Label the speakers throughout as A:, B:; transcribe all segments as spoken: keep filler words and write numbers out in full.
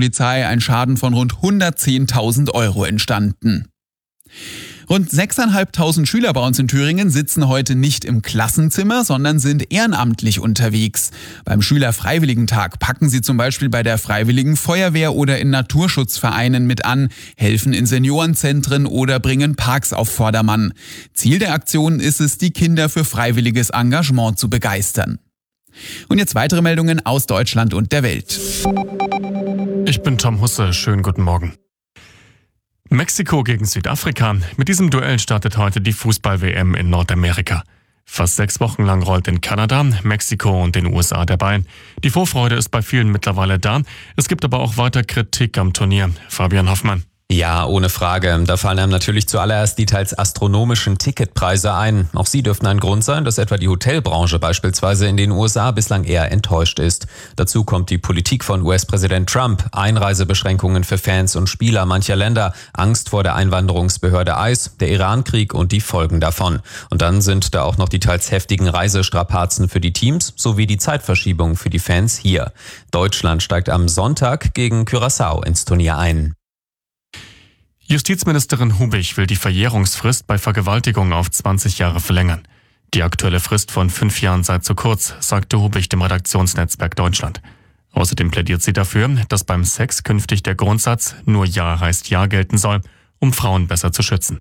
A: Polizei ein Schaden von rund hundertzehntausend Euro entstanden. Rund sechstausendfünfhundert Schüler bei uns in Thüringen sitzen heute nicht im Klassenzimmer, sondern sind ehrenamtlich unterwegs. Beim Schülerfreiwilligentag packen sie zum Beispiel bei der Freiwilligen Feuerwehr oder in Naturschutzvereinen mit an, helfen in Seniorenzentren oder bringen Parks auf Vordermann. Ziel der Aktion ist es, die Kinder für freiwilliges Engagement zu begeistern. Und jetzt weitere Meldungen aus Deutschland und der Welt.
B: Ich bin Tom Husse, schönen guten Morgen. Mexiko gegen Südafrika. Mit diesem Duell startet heute die Fußball-W M in Nordamerika. Fast sechs Wochen lang rollt in Kanada, Mexiko und den U S A der Ball. Die Vorfreude ist bei vielen mittlerweile da. Es gibt aber auch weiter Kritik am Turnier. Fabian Hoffmann.
C: Ja, ohne Frage. Da fallen einem natürlich zuallererst die teils astronomischen Ticketpreise ein. Auch sie dürften ein Grund sein, dass etwa die Hotelbranche beispielsweise in den U S A bislang eher enttäuscht ist. Dazu kommt die Politik von U S-Präsident Trump, Einreisebeschränkungen für Fans und Spieler mancher Länder, Angst vor der Einwanderungsbehörde I C E, der Iran-Krieg und die Folgen davon. Und dann sind da auch noch die teils heftigen Reisestrapazen für die Teams sowie die Zeitverschiebung für die Fans hier. Deutschland steigt am Sonntag gegen Curaçao ins Turnier ein.
B: Justizministerin Hubich will die Verjährungsfrist bei Vergewaltigung auf zwanzig Jahre verlängern. Die aktuelle Frist von fünf Jahren sei zu kurz, sagte Hubich dem Redaktionsnetzwerk Deutschland. Außerdem plädiert sie dafür, dass beim Sex künftig der Grundsatz nur Ja heißt Ja gelten soll, um Frauen besser zu schützen.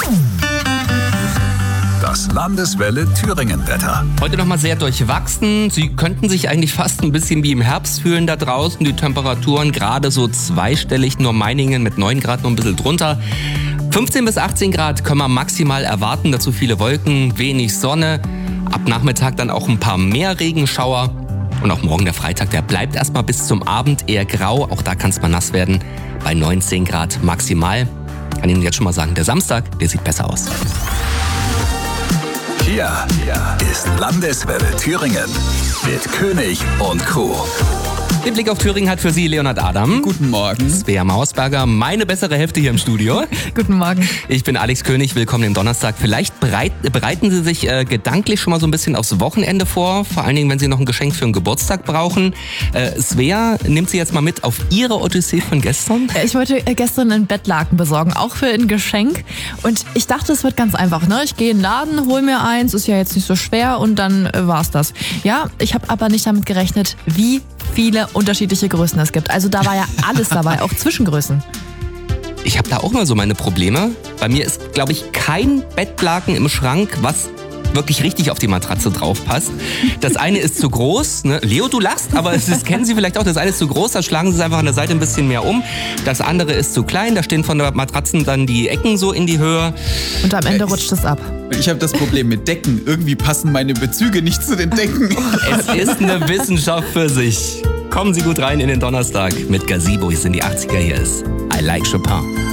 D: Das Landeswelle Thüringen-Wetter.
E: Heute nochmal sehr durchwachsen. Sie könnten sich eigentlich fast ein bisschen wie im Herbst fühlen da draußen. Die Temperaturen gerade so zweistellig, nur Meiningen mit neun Grad noch ein bisschen drunter. fünfzehn bis achtzehn Grad können wir maximal erwarten. Dazu viele Wolken, wenig Sonne. Ab Nachmittag dann auch ein paar mehr Regenschauer. Und auch morgen der Freitag, der bleibt erstmal bis zum Abend eher grau. Auch da kann es mal nass werden. Bei neunzehn Grad maximal. Kann Ihnen jetzt schon mal sagen, der Samstag, der sieht besser aus.
D: Hier, hier ist Landeswelle Thüringen mit König und Co.
E: Den Blick auf Thüringen hat für Sie Leonhard Adam.
A: Guten Morgen.
E: Svea Mausberger, meine bessere Hälfte hier im Studio.
F: Guten Morgen.
E: Ich bin Alex König, willkommen im Donnerstag. Vielleicht bereit, bereiten Sie sich äh, gedanklich schon mal so ein bisschen aufs Wochenende vor, vor allen Dingen, wenn Sie noch ein Geschenk für einen Geburtstag brauchen. Äh, Svea, nimmt Sie jetzt mal mit auf Ihre Odyssee von gestern?
F: Ich wollte gestern einen Bettlaken besorgen, auch für ein Geschenk. Und ich dachte, es wird ganz einfach. Ne? Ich gehe in den Laden, hole mir eins, ist ja jetzt nicht so schwer und dann äh, war's das. Ja, ich habe aber nicht damit gerechnet, wie viele unterschiedliche Größen es gibt. Also da war ja alles dabei, auch Zwischengrößen.
E: Ich habe da auch mal so meine Probleme. Bei mir ist, glaube ich, kein Bettlaken im Schrank, was wirklich richtig auf die Matratze drauf passt. Das eine ist zu groß. Ne? Leo, du lachst, aber das kennen Sie vielleicht auch. Das eine ist zu groß, da schlagen Sie es einfach an der Seite ein bisschen mehr um. Das andere ist zu klein, da stehen von der Matratzen dann die Ecken so in die Höhe.
F: Und am Ende rutscht es ab.
A: Ich habe das Problem mit Decken. Irgendwie passen meine Bezüge nicht zu den Decken.
E: Es ist eine Wissenschaft für sich. Kommen Sie gut rein in den Donnerstag mit Gazebo. Hier sind die achtziger, hier ist I Like Chopin.